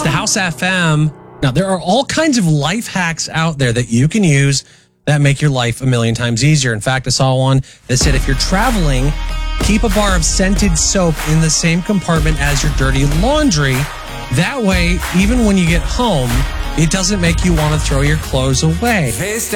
It's the House FM. Now, there are all kinds of life hacks out there that you can use that make your life a million times easier. In fact, I saw one that said if you're traveling, keep a bar of scented soap in the same compartment as your dirty laundry. That way, even when you get home, it doesn't make you want to throw your clothes away.